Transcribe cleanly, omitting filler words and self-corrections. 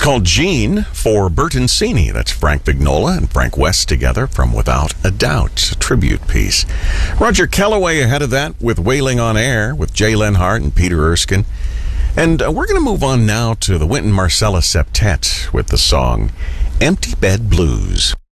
called Gene for Bertoncini. That's Frank Vignola and Frank West together from Without a Doubt, a tribute piece. Roger Kellaway ahead of that with Wailing on Air with Jay Lenhart and Peter Erskine. And we're going to move on now to the Wynton Marsalis Septet with the song Empty Bed Blues.